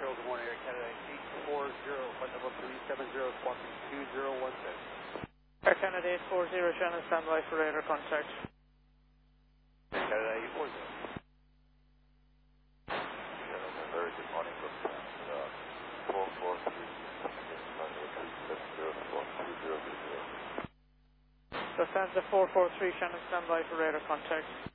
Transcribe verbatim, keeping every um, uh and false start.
Charles, good morning, Air Canada eight four zero, flight number three seven zero, squawking two zero one six. Air Canada eight four zero, Shannon, standby for radar contact. Air Canada eight four zero. Shannon, a very good morning from Canada. four four three, flight number three seven zero, squawk two zero zero. Lufthansa four four three, Shannon, standby for radar contact.